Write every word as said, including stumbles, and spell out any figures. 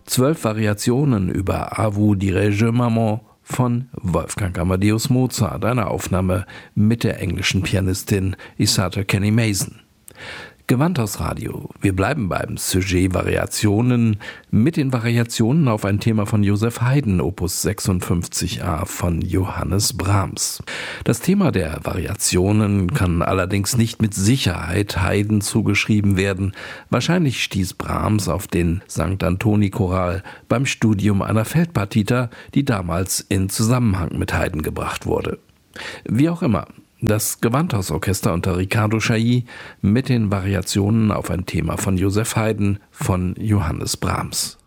Zwölf Variationen über A vous dirai-je Maman von Wolfgang Amadeus Mozart, eine Aufnahme mit der englischen Pianistin Isata Kenny Mason. Gewandhausradio. Wir bleiben beim Sujet Variationen mit den Variationen auf ein Thema von Joseph Haydn, Opus sechsundfünfzig a von Johannes Brahms. Das Thema der Variationen kann allerdings nicht mit Sicherheit Haydn zugeschrieben werden. Wahrscheinlich stieß Brahms auf den Sankt Antoni-Choral beim Studium einer Feldpartita, die damals in Zusammenhang mit Haydn gebracht wurde. Wie auch immer. Das Gewandhausorchester unter Riccardo Chailly mit den Variationen auf ein Thema von Joseph Haydn von Johannes Brahms.